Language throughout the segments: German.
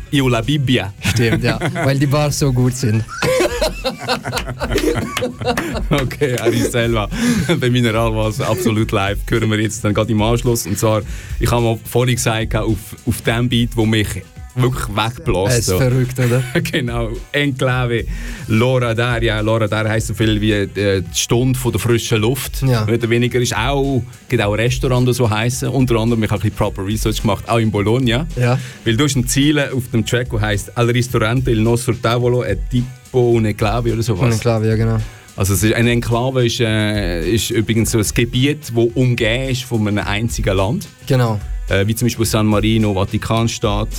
Io la Bibbia. Stimmt, ja, weil die Bars so gut sind. Okay, Aris Selva, bei Mineralwasser absolut live. Hören wir jetzt dann gerade im Anschluss. Und zwar, ich habe mal vorhin gesagt, auf dem Beat, wo mich wirklich wegbläst. Es ist verrückt, oder? Genau, Enclave, L'Hora d'Aria. L'Hora d'Aria heisst so viel wie die Stunde von der frischen Luft. Ja. Mehr oder weniger gibt auch Restaurants, die so heissen. Unter anderem, ich habe ein bisschen Proper Research gemacht, auch in Bologna. Ja. Weil du hast ein Ziel auf dem Track, der heisst Al ristorante il nostro tavolo è tipo un'enclave oder sowas. Un'enclave, ja genau. Also eine Enklave ist übrigens so ein Gebiet, das umgeben ist von einem einzigen Land. Genau. Wie zum Beispiel San Marino, Vatikanstaat.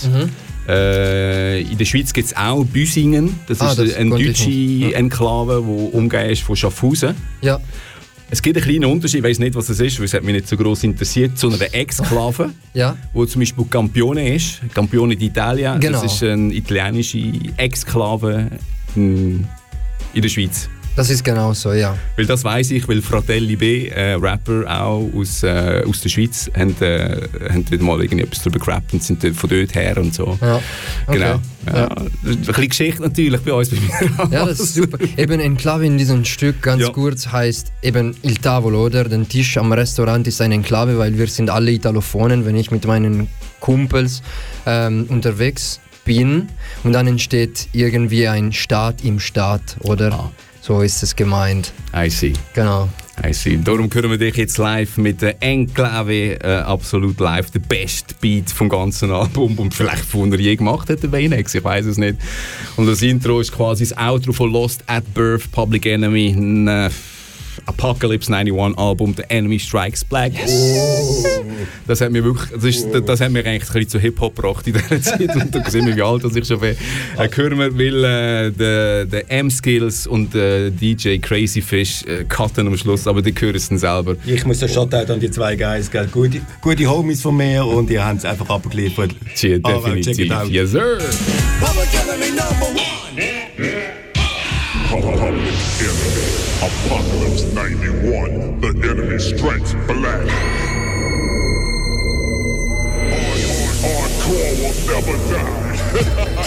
In der Schweiz gibt es auch Büsingen. Das ist eine deutsche Enklave, die umgeben ist von Schaffhausen. Ja. Es gibt einen kleinen Unterschied, ich weiß nicht, was es ist, weil es hat mich nicht so gross interessiert, zu einer Exklave, Ja. wo zum Beispiel Campione ist. Campione d'Italia. Genau. Das ist eine italienische Exklave in der Schweiz. Das ist genau so, ja. Weil das weiss ich, weil Fratelli B, Rapper auch aus der Schweiz, haben dort mal etwas darüber gerappt und sind von dort her und so. Ja. Okay. Genau. Ja. Ja. Ein bisschen Geschichte natürlich bei uns. Ja, das ist super. Eben Enclave in diesem Stück, ganz kurz, heißt eben Il Tavolo, oder? Der Tisch am Restaurant ist eine Enclave, weil wir sind alle Italophonen, wenn ich mit meinen Kumpels unterwegs bin und dann entsteht irgendwie ein Staat im Staat, oder? Ah. So ist es gemeint. I see. Genau. I see. Darum hören wir dich jetzt live mit der Enclave, absolut live, der beste Beat vom ganzen Album und vielleicht von er je gemacht hat, der Venex, ich weiß es nicht. Und das Intro ist quasi das Outro von Lost at Birth, Public Enemy, ein Apocalypse 91 Album, The Enemy Strikes Back. Yes. Das hat mir wirklich, das hat mir eigentlich ein bisschen zu Hip-Hop gebracht in dieser Zeit. Und da sehen wir, wie alt ich schon bin. Hören wir, weil der M-Skills und DJ Crazy Fish cutten am Schluss, aber die hören es dann selber. Ich muss den Shoutout an die zwei Guys, gell? Gute Homies von mir und die haben es einfach abgeliefert. Cheer, definitiv. Yes, sir. Public Enemy number one. Public Enemy. Apocalypse 91. The enemy strikes back. Hardcore will never die.